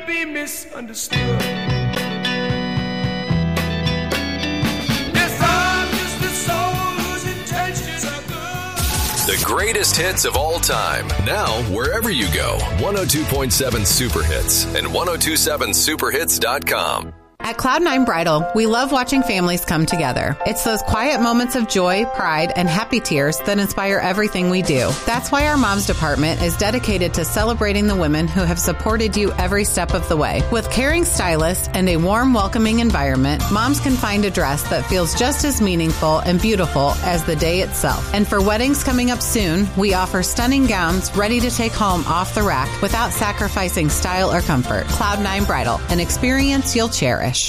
be misunderstood. Yes, I'm just a soul whose intentions are good. The greatest hits of all time. Now, wherever you go, 102.7 Super Hits and 1027superhits.com. At Cloud9 Bridal, we love watching families come together. It's those quiet moments of joy, pride, and happy tears that inspire everything we do. That's why our Moms Department is dedicated to celebrating the women who have supported you every step of the way. With caring stylists and a warm, welcoming environment, moms can find a dress that feels just as meaningful and beautiful as the day itself. And for weddings coming up soon, we offer stunning gowns ready to take home off the rack without sacrificing style or comfort. Cloud9 Bridal, an experience you'll cherish.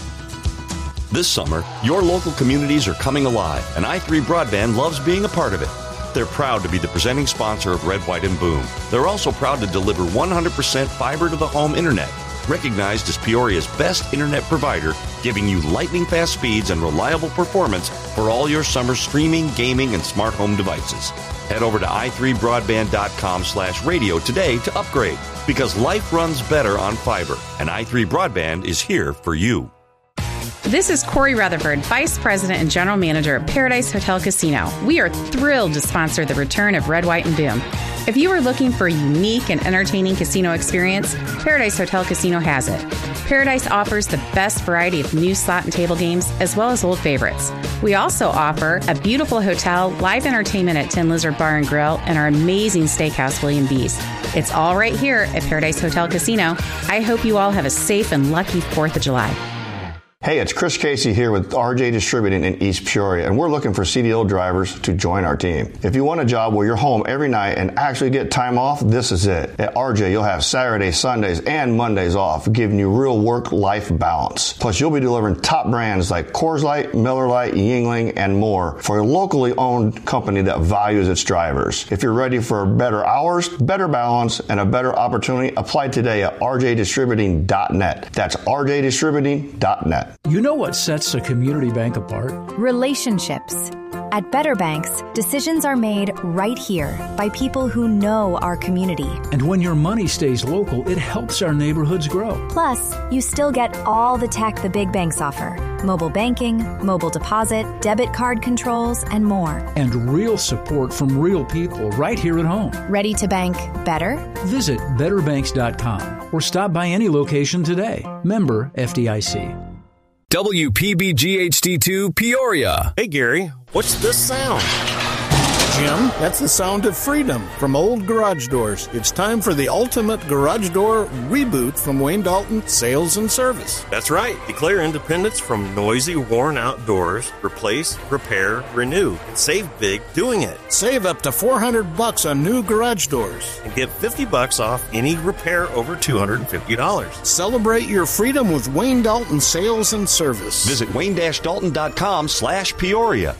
This summer, your local communities are coming alive, and i3 Broadband loves being a part of it. They're proud to be the presenting sponsor of Red, White, and Boom. They're also proud to deliver 100% fiber-to-the-home internet, recognized as Peoria's best internet provider, giving you lightning-fast speeds and reliable performance for all your summer streaming, gaming, and smart home devices. Head over to i3broadband.com/radio today to upgrade, because life runs better on fiber, and i3 Broadband is here for you. This is Corey Rutherford, Vice President and General Manager at Paradise Hotel Casino. We are thrilled to sponsor the return of Red, White, and Boom. If you are looking for a unique and entertaining casino experience, Paradise Hotel Casino has it. Paradise offers the best variety of new slot and table games, as well as old favorites. We also offer a beautiful hotel, live entertainment at Tin Lizard Bar and Grill, and our amazing steakhouse, William B's. It's all right here at Paradise Hotel Casino. I hope you all have a safe and lucky 4th of July. Hey, it's Chris Casey here with RJ Distributing in East Peoria, and we're looking for CDL drivers to join our team. If you want a job where you're home every night and actually get time off, this is it. At RJ, you'll have Saturdays, Sundays, and Mondays off, giving you real work-life balance. Plus, you'll be delivering top brands like Coors Light, Miller Lite, Yuengling, and more for a locally owned company that values its drivers. If you're ready for better hours, better balance, and a better opportunity, apply today at rjdistributing.net. That's rjdistributing.net. You know what sets a community bank apart? Relationships. At Better Banks, decisions are made right here by people who know our community. And when your money stays local, it helps our neighborhoods grow. Plus, you still get all the tech the big banks offer. Mobile banking, mobile deposit, debit card controls, and more. And real support from real people right here at home. Ready to bank better? Visit betterbanks.com or stop by any location today. Member FDIC. WPBG-HD2 Peoria. Hey, Gary, what's this sound? Jim, that's the sound of freedom from Old Garage Doors. It's time for the ultimate garage door reboot from Wayne Dalton Sales and Service. That's right. Declare independence from noisy, worn-out doors. Replace, repair, renew, and save big doing it. Save up to $400 on new garage doors. And get $50 off any repair over $250. Celebrate your freedom with Wayne Dalton Sales and Service. Visit wayne-dalton.com/Peoria.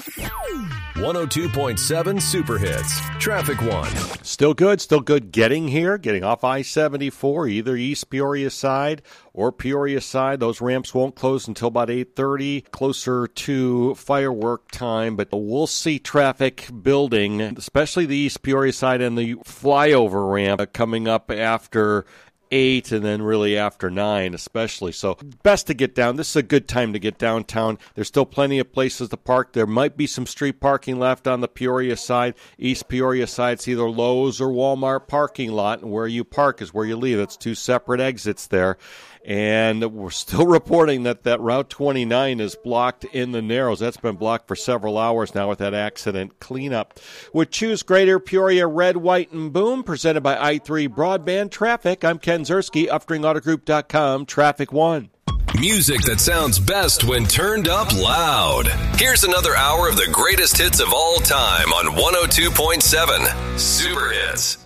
102.7 Super Hits. Traffic 1. Still good getting here, getting off I-74, either East Peoria side or Peoria side. Those ramps won't close until about 8:30, closer to firework time, but we'll see traffic building, especially the East Peoria side and the flyover ramp coming up after 8 and then really after 9 especially. So best to get down. This is a good time to get downtown. There's still plenty of places to park. There might be some street parking left on the Peoria side. East Peoria side, it's either Lowe's or Walmart parking lot, and where you park is where you leave. It's 2 separate exits there. And we're still reporting that Route 29 is blocked in the Narrows. That's been blocked for several hours now with that accident cleanup. With Choose Greater Peoria Red, White, and Boom, presented by i3 Broadband Traffic, I'm Ken Zerski, UpstreamAutoGroup.com, Traffic 1. Music that sounds best when turned up loud. Here's another hour of the greatest hits of all time on 102.7 Super Hits.